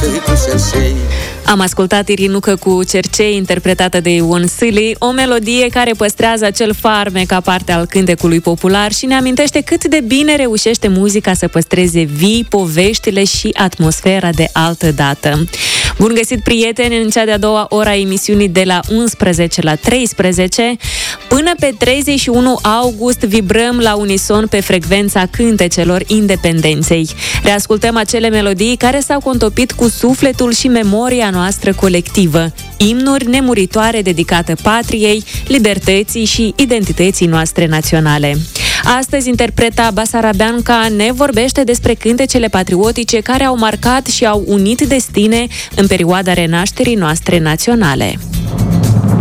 Am ascultat Irinucă cu Cercei, interpretată de Ion Sâli, o melodie care păstrează acel farmec ca parte al cântecului popular și ne amintește cât de bine reușește muzica să păstreze vii poveștile și atmosfera de altă dată. Bun găsit, prieteni, în cea de-a doua ora a emisiunii de la 11 la 13. Până pe 31 august vibrăm la unison pe frecvența cântecelor independenței. Reascultăm acele melodii care s-au contopit cu sufletul și memoria noastră colectivă. Imnuri nemuritoare dedicate patriei, libertății și identității noastre naționale. Astăzi, interpreta basarabeanca ne vorbește despre cântecele patriotice care au marcat și au unit destine în perioada renașterii noastre naționale.